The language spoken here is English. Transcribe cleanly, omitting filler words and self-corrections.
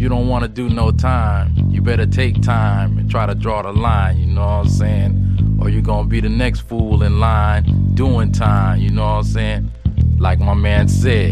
you don't want to do no time, you better take time and try to draw the line, you know what I'm saying? Or you're gonna be the next fool in line doing time, you know what I'm saying? Like my man said.